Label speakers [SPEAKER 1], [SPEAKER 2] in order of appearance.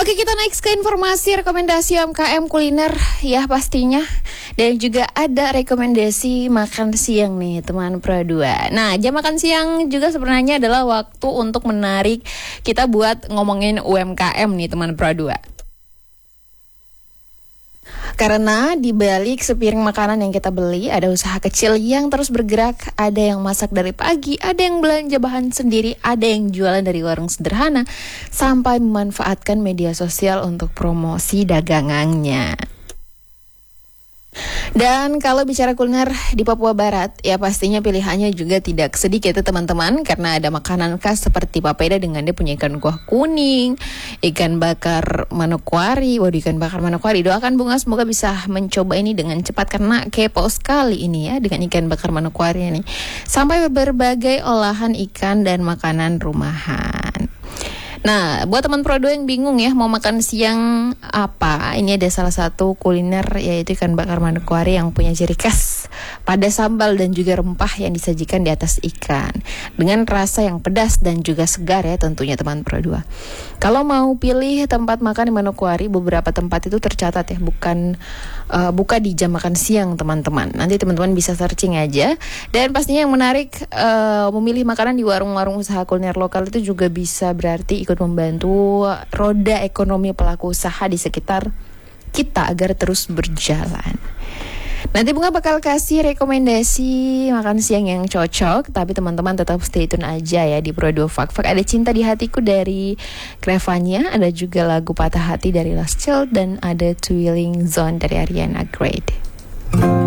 [SPEAKER 1] Oke, kita next ke informasi rekomendasi UMKM kuliner ya pastinya. Dan juga ada rekomendasi makan siang nih teman Pro 2. Nah, jam makan siang juga sebenarnya adalah waktu untuk menarik kita buat ngomongin UMKM nih teman Pro 2. Karena di balik sepiring makanan yang kita beli, ada usaha kecil yang terus bergerak. Ada yang masak dari pagi, ada yang belanja bahan sendiri, ada yang jualan dari warung sederhana, sampai memanfaatkan media sosial untuk promosi dagangannya. Dan kalau bicara kuliner di Papua Barat, ya pastinya pilihannya juga tidak sedikit ya teman-teman. Karena ada makanan khas seperti papeda dengan dia punya ikan kuah kuning, ikan bakar manokwari. Waduh, ikan bakar manokwari, doakan Bunga semoga bisa mencoba ini dengan cepat karena kepo sekali ini ya dengan ikan bakar manokwari ini. Sampai berbagai olahan ikan dan makanan rumahan. Nah, buat teman Pro 2 yang bingung ya mau makan siang apa, ini ada salah satu kuliner yaitu ikan bakar manokwari yang punya ciri khas pada sambal dan juga rempah yang disajikan di atas ikan dengan rasa yang pedas dan juga segar ya tentunya teman Pro 2. Kalau mau pilih tempat makan di Manokwari, beberapa tempat itu tercatat ya buka di jam makan siang teman-teman. Nanti teman-teman bisa searching aja. Dan pastinya yang menarik memilih makanan di warung-warung usaha kuliner lokal itu juga bisa berarti ikut membantu roda ekonomi pelaku usaha di sekitar kita agar terus berjalan. Nanti Bunga bakal kasih rekomendasi makan siang yang cocok, tapi teman-teman tetap stay tune aja ya di Pro 2 Fak Fak. Ada Cinta di Hatiku dari Crevanya, ada juga lagu Patah Hati dari Last Child, dan ada Twilling Zone dari Ariana Grande.